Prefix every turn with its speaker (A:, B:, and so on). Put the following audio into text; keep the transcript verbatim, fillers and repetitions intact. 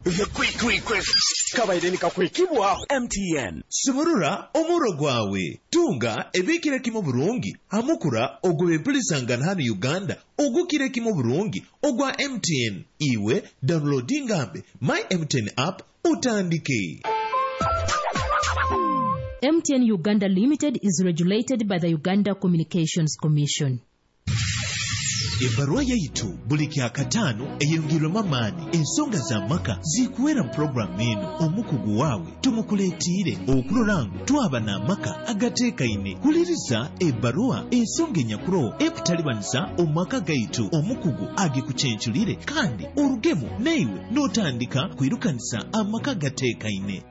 A: quick quick quick kabaire nikakwekibwa
B: M T N
C: Simurura omuro gwawe tunga ebikira kimo burungi amukura ogwe pulisangana hano Uganda ogukire kimo burungi ogwa M T N iwe downloading ambe my M T N app utandike.
D: M T N Uganda Limited is regulated by the Uganda Communications Commission.
C: Ebaruwa yaitu buli kya katano eyongirwemu amaani ensonga za maka zikuwera mu programu eno omukugu waawe tumukuleetire okulolangu twaba n'amaka agateekaine kuliriza ebaruwa ensonga enyakulo ekutalibanisa omumaka gaitu omukugu agikucenculire kandi olugemu neiwe n'otandika kwirukanisa amaka gateekaine